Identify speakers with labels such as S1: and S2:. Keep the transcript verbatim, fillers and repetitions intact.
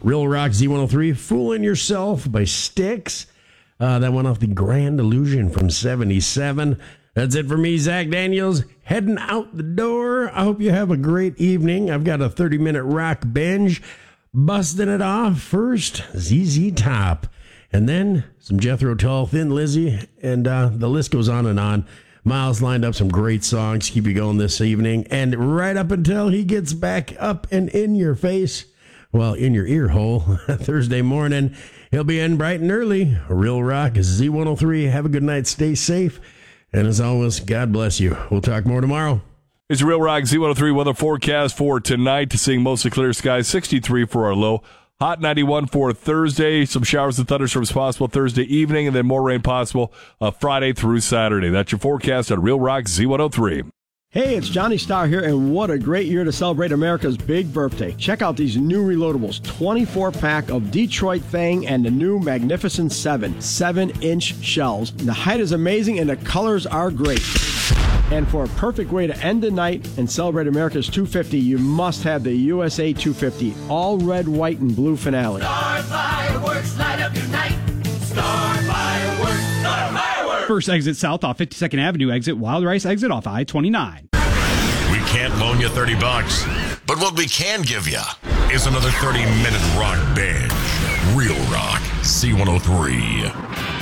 S1: Real Rock Z one oh three, Fooling Yourself by Styx. Uh, that went off the Grand Illusion from seventy-seven. That's it for me, Zach Daniels, heading out the door. I hope you have a great evening. I've got a thirty-minute rock binge. Busting it off first, Z Z Top. And then some Jethro Tull, Thin Lizzy, and uh, the list goes on and on. Miles lined up some great songs to keep you going this evening. And right up until he gets back up and in your face, well, in your ear hole, Thursday morning, he'll be in bright and early. Real Rock Z one oh three. Have a good night. Stay safe. And as always, God bless you. We'll talk more tomorrow.
S2: It's Real Rock Z one oh three weather forecast for tonight. Seeing mostly clear skies, sixty-three for our low. Hot ninety-one for Thursday. Some showers and thunderstorms possible Thursday evening, and then more rain possible uh, Friday through Saturday. That's your forecast on Real Rock Z one oh three.
S3: Hey, it's Johnny Starr here, and what a great year to celebrate America's big birthday. Check out these new reloadables, twenty-four pack of Detroit Fang and the new Magnificent seven, seven inch shells. The height is amazing, and the colors are great. And for a perfect way to end the night and celebrate America's two fifty, you must have the U S A two fifty, all red, white, and blue finale.
S4: Star Fireworks, light up your night. Star Fireworks, Star Fireworks.
S5: First exit south off fifty-second Avenue exit, Wild Rice exit off I twenty-nine.
S6: We can't loan you thirty bucks, but what we can give you is another thirty minute rock binge. Real Rock Z one oh three.